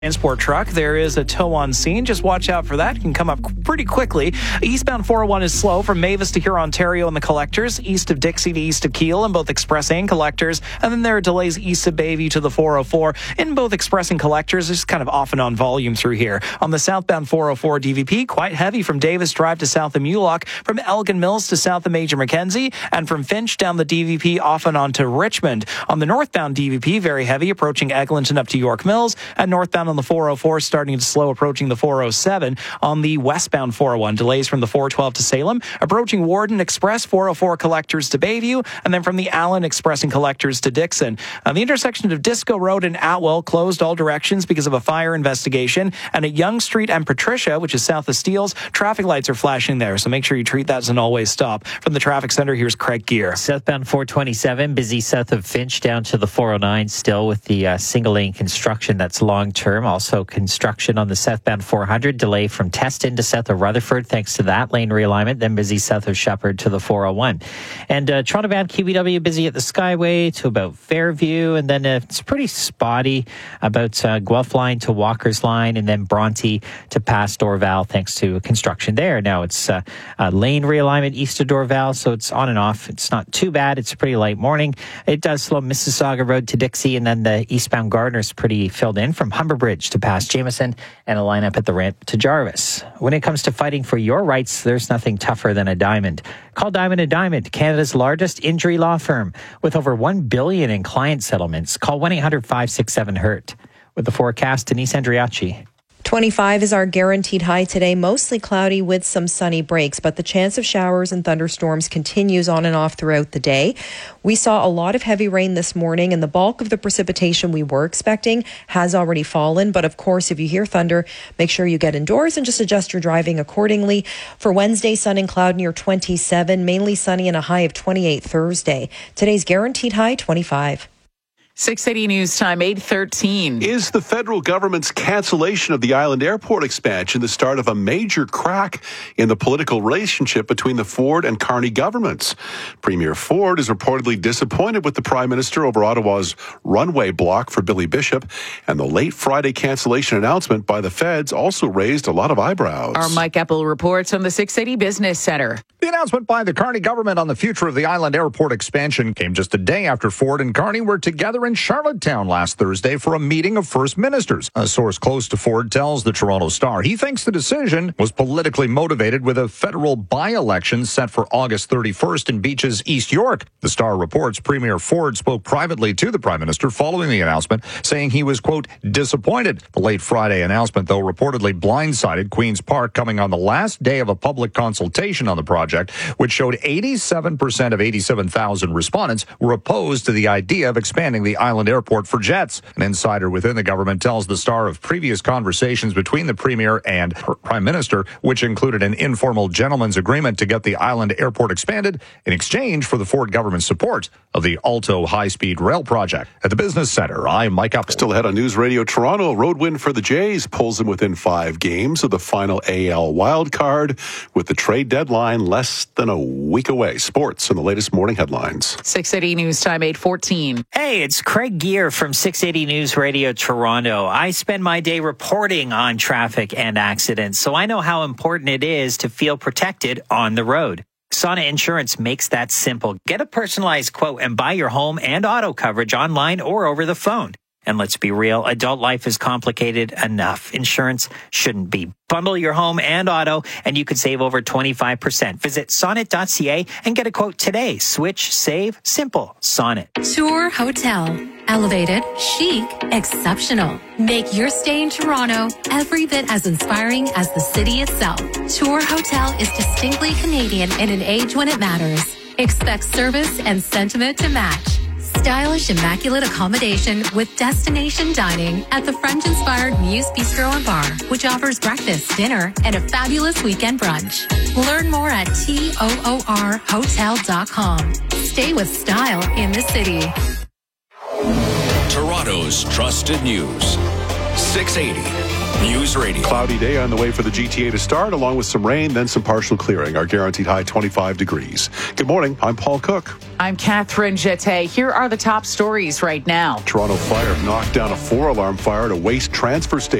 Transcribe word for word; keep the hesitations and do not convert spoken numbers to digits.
Transport truck. There is a tow on scene. Just watch out for that. It can come up pretty quickly. Eastbound four oh one is slow from Mavis to Huron, Ontario and the collectors, east of Dixie to east of Kiel in both express and collectors. And then there are delays east of Bayview to the four oh four in both express and collectors. It's just kind of off and on volume through here. On the southbound four oh four D V P, quite heavy from Davis Drive to south of Mulock, from Elgin Mills to south of Major Mackenzie, and from Finch down the D V P off and on to Richmond. On the northbound D V P, very heavy, approaching Eglinton up to York Mills, and northbound on the four oh four starting to slow, approaching the four oh seven. On the westbound four oh one, delays from the four twelve to Salem, approaching Warden Express, four oh four collectors to Bayview, and then from the Allen Express and collectors to Dixon. Uh, the intersection of Disco Road and Atwell closed all directions because of a fire investigation, and at Yonge Street and Patricia, which is south of Steeles, traffic lights are flashing there, so make sure you treat that as an always stop. From the traffic center, here's Craig Gear. Southbound four twenty-seven, busy south of Finch down to the four oh nine, still with the uh, single lane construction that's long term. Also construction on the southbound four hundred, delay from Teston to south of Rutherford thanks to that lane realignment, then busy south of Shepherd to the four oh one. And uh, Toronto bound Q B W busy at the Skyway to about Fairview, and then uh, it's pretty spotty about uh, Guelph line to Walker's line, and then Bronte to past Dorval thanks to construction there. Now it's uh, uh, lane realignment east of Dorval, so it's on and off. It's not too bad. It's a pretty light morning. It does slow Mississauga Road to Dixie, and then the eastbound Gardner's pretty filled in from Humber Bridge to past Jameson, and a lineup at the ramp to Jarvis. When it comes to fighting for your rights, there's nothing tougher than a diamond. Call Diamond and Diamond, Canada's largest injury law firm. With over one billion dollars in client settlements, call one eight hundred five six seven hurt. With the forecast, Denise Andriachi. twenty-five is our guaranteed high today, mostly cloudy with some sunny breaks, but the chance of showers and thunderstorms continues on and off throughout the day. We saw a lot of heavy rain this morning, and the bulk of the precipitation we were expecting has already fallen. But of course, if you hear thunder, make sure you get indoors and just adjust your driving accordingly. For Wednesday, sun and cloud near twenty-seven, mainly sunny and a high of twenty-eight Thursday. Today's guaranteed high, twenty-five. six eighty News Time, eight thirteen. Is the federal government's cancellation of the Island Airport expansion the start of a major crack in the political relationship between the Ford and Carney governments? Premier Ford is reportedly disappointed with the Prime Minister over Ottawa's runway block for Billy Bishop, and the late Friday cancellation announcement by the feds also raised a lot of eyebrows. Our Mike Eppel reports on the six eighty Business Center. The announcement by the Carney government on the future of the Island Airport expansion came just a day after Ford and Carney were together in Charlottetown last Thursday for a meeting of First Ministers. A source close to Ford tells the Toronto Star he thinks the decision was politically motivated with a federal by-election set for August thirty-first in Beach's East York. The Star reports Premier Ford spoke privately to the Prime Minister following the announcement, saying he was, quote, disappointed. The late Friday announcement, though, reportedly blindsided Queen's Park, coming on the last day of a public consultation on the project, which showed eighty-seven percent of eighty-seven thousand respondents were opposed to the idea of expanding the island airport for jets. An insider within the government tells the Star of previous conversations between the Premier and Prime Minister, which included an informal gentleman's agreement to get the island airport expanded in exchange for the Ford government's support of the Alto high-speed rail project. At the Business Center, I'm Mike Eppel. Still ahead on News Radio Toronto, a road win for the Jays pulls them within five games of the final A L wildcard, with the trade deadline less than a week away. Sports and the latest morning headlines. six eighty News Time, eight fourteen. Hey, it's Craig Gear from six eighty News Radio Toronto. I spend my day reporting on traffic and accidents, so I know how important it is to feel protected on the road. Sonnet Insurance makes that simple. Get a personalized quote and buy your home and auto coverage online or over the phone. And let's be real, adult life is complicated enough. Insurance shouldn't be. Bundle your home and auto, and you could save over twenty-five percent. Visit sonnet dot c a and get a quote today. Switch, save, simple. Sonnet. Tour Hotel. Elevated, chic, exceptional. Make your stay in Toronto every bit as inspiring as the city itself. Tour Hotel is distinctly Canadian in an age when it matters. Expect service and sentiment to match. Stylish, immaculate accommodation with destination dining at the French-inspired Muse Bistro and Bar, which offers breakfast, dinner, and a fabulous weekend brunch. Learn more at toor hotel dot com. Stay with style in the city. Toronto's trusted news. six eighty News Radio. Cloudy day on the way for the G T A to start, along with some rain, then some partial clearing. Our guaranteed high twenty-five degrees. Good morning. I'm Paul Cook. I'm Catherine Jette. Here are the top stories right now. Toronto Fire knocked down a four-alarm fire at a waste transfer station.